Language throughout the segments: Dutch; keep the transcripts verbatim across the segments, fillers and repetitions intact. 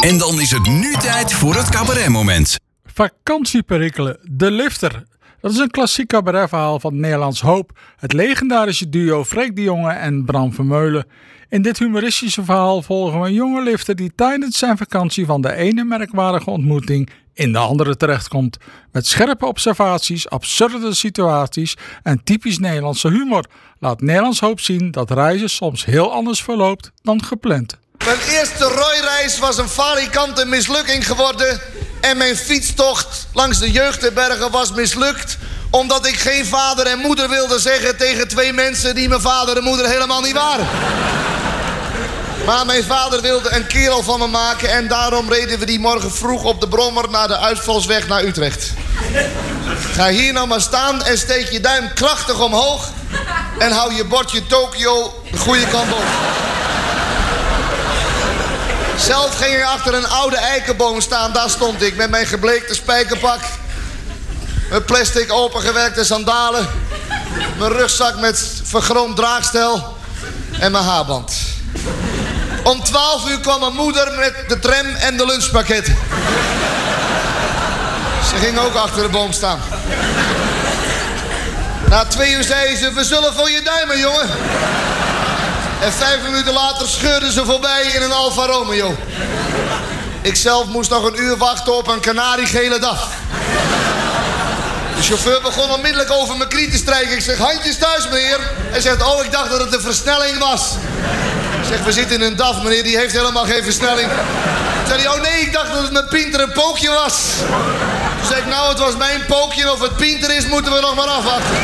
En dan is het nu tijd voor het cabaretmoment. Vakantieperikelen, De Lifter. Dat is een klassiek cabaretverhaal van Nederlands Hoop. Het legendarische duo Freek de Jonge en Bram Vermeulen. In dit humoristische verhaal volgen we een jonge lifter die tijdens zijn vakantie van de ene merkwaardige ontmoeting in de andere terechtkomt. Met scherpe observaties, absurde situaties en typisch Nederlandse humor laat Nederlands Hoop zien dat reizen soms heel anders verloopt dan gepland. Mijn eerste rooireis was een falikante mislukking geworden. En mijn fietstocht langs de Jeugdenbergen was mislukt. Omdat ik geen vader en moeder wilde zeggen tegen twee mensen die mijn vader en moeder helemaal niet waren. Maar mijn vader wilde een kerel van me maken. En daarom reden we die morgen vroeg op de brommer naar de uitvalsweg naar Utrecht. Ga hier nou maar staan en steek je duim krachtig omhoog. En hou je bordje Tokio de goede kant op. Zelf ging ik achter een oude eikenboom staan, daar stond ik met mijn gebleekte spijkerpak. Mijn plastic opengewerkte sandalen. Mijn rugzak met vergroomd draagstel. En mijn haarband. Om twaalf uur kwam mijn moeder met de tram en de lunchpakketten. Ze ging ook achter de boom staan. Na twee uur zei ze, we zullen voor je duimen, jongen. En vijf minuten later scheurden ze voorbij in een Alfa Romeo. Ik zelf moest nog een uur wachten op een kanariegele dag. De chauffeur begon onmiddellijk over mijn knie te strijken. Ik zeg, handjes thuis, meneer. Hij zegt, oh, ik dacht dat het een versnelling was. Ik zeg, we zitten in een D A F, meneer, die heeft helemaal geen versnelling. Toen zei hij, oh nee, ik dacht dat het met Pinter een pookje was. Toen zei ik, nou, het was mijn pookje en of het Pinter is, moeten we nog maar afwachten.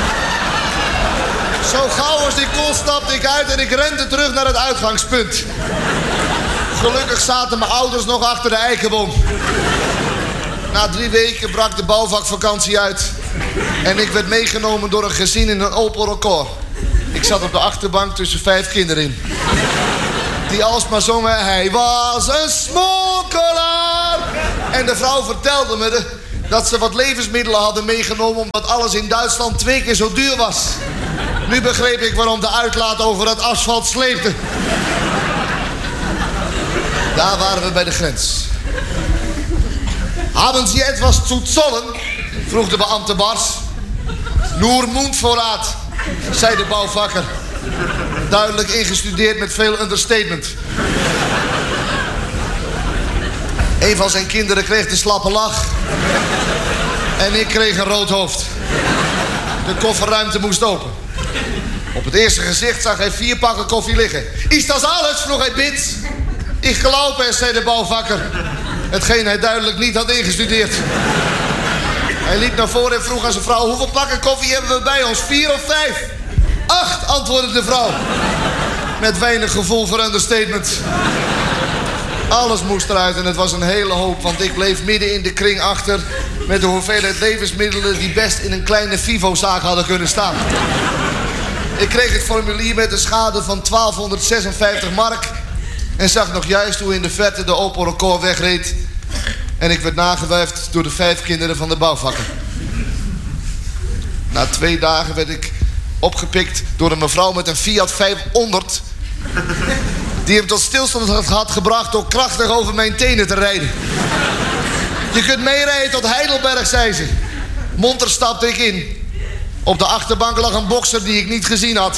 Zo gauw als ik kon, stapte ik uit en ik rende terug naar het uitgangspunt. Gelukkig zaten mijn ouders nog achter de eikenboom. Na drie weken brak de bouwvakvakantie uit. En ik werd meegenomen door een gezin in een Opel Record. Ik zat op de achterbank tussen vijf kinderen in. Die alsmaar zongen, hij was een smokkelaar. En de vrouw vertelde me de, dat ze wat levensmiddelen hadden meegenomen omdat alles in Duitsland twee keer zo duur was. Nu begreep ik waarom de uitlaat over het asfalt sleepte. Daar waren we bij de grens. Haben Sie etwas zu zollen? Vroeg de beambte bars. Nur Mundvorraad, zei de bouwvakker. Duidelijk ingestudeerd met veel understatement. Een van zijn kinderen kreeg de slappe lach. En ik kreeg een rood hoofd. De kofferruimte moest open. Op het eerste gezicht zag hij vier pakken koffie liggen. Is dat alles? Vroeg hij bits. Ik geloof es, zei de bouwvakker. Hetgeen hij duidelijk niet had ingestudeerd. Hij liep naar voren en vroeg aan zijn vrouw, hoeveel pakken koffie hebben we bij ons? Vier of vijf? Acht, antwoordde de vrouw. Met weinig gevoel voor understatement. Alles moest eruit en het was een hele hoop, want ik bleef midden in de kring achter met de hoeveelheid levensmiddelen die best in een kleine Vivo-zaak hadden kunnen staan. Ik kreeg het formulier met een schade van twaalfhonderdzesenvijftig mark en zag nog juist hoe in de verte de Opel Record wegreed. En ik werd nagewuifd door de vijf kinderen van de bouwvakker. Na twee dagen werd ik opgepikt door een mevrouw met een Fiat vijfhonderd... die hem tot stilstand had gebracht door krachtig over mijn tenen te rijden. Je kunt meerijden tot Heidelberg, zei ze. Monter stapte ik in. Op de achterbank lag een bokser die ik niet gezien had.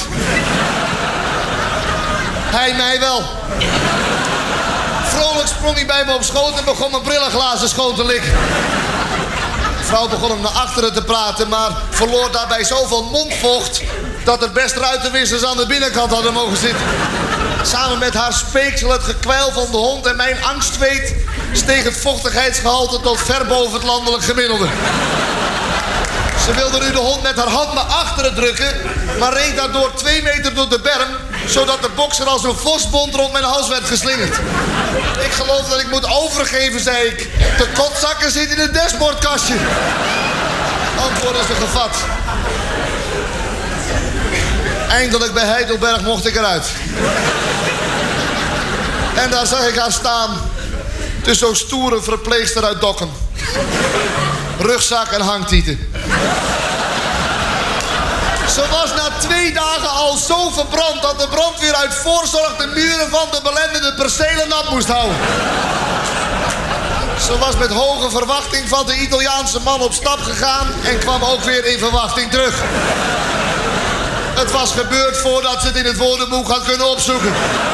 Hij mij wel. Vrolijk sprong hij bij me op schoot en begon mijn brillenglazen schoon te likken. De vrouw begon hem naar achteren te praten, maar verloor daarbij zoveel mondvocht dat er best ruitenwissers aan de binnenkant hadden mogen zitten. Samen met haar speeksel, het gekwijl van de hond en mijn angstzweet steeg het vochtigheidsgehalte tot ver boven het landelijk gemiddelde. Ze wilde nu de hond met haar hand naar achteren drukken, maar reed daardoor twee meter door de berm, zodat de bokser als een vosbond rond mijn hals werd geslingerd. Ik geloof dat ik moet overgeven, zei ik. De kotzakken zit in het dashboardkastje. Antwoord is er gevat. Eindelijk bij Heidelberg mocht ik eruit. En daar zag ik haar staan, de zo stoere verpleegster uit Dokkum. Rugzak en hangtieten. Ze was na twee dagen al zo verbrand dat de brandweer uit voorzorg de muren van de belendende percelen nat moest houden. Ze was met hoge verwachting van de Italiaanse man op stap gegaan en kwam ook weer in verwachting terug. Het was gebeurd voordat ze het in het woordenboek had kunnen opzoeken.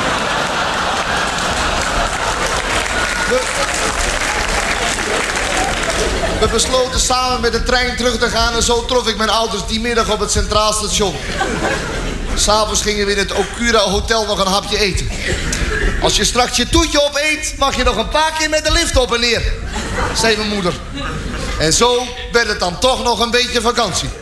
We, we besloten samen met de trein terug te gaan en zo trof ik mijn ouders die middag op het Centraal Station. S'avonds gingen we in het Okura Hotel nog een hapje eten. Als je straks je toetje opeet, mag je nog een paar keer met de lift op en neer, zei mijn moeder. En zo werd het dan toch nog een beetje vakantie.